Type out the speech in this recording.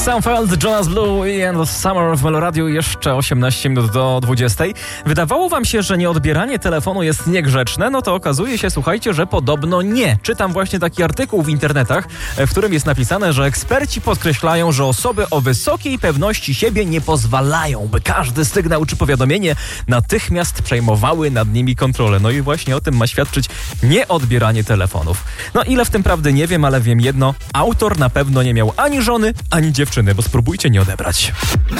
Seinfeld, Jonas Blue i End of Summer w Meloradiu, jeszcze 18 minut do 20. Wydawało wam się, że nieodbieranie telefonu jest niegrzeczne? No to okazuje się, słuchajcie, że podobno nie. Czytam właśnie taki artykuł w internetach, w którym jest napisane, że eksperci podkreślają, że osoby o wysokiej pewności siebie nie pozwalają, by każdy sygnał czy powiadomienie natychmiast przejmowały nad nimi kontrolę. No i właśnie o tym ma świadczyć nieodbieranie telefonów. No ile w tym prawdy nie wiem, ale wiem jedno. Autor na pewno nie miał ani żony, ani dziewczyny, bo spróbujcie nie odebrać.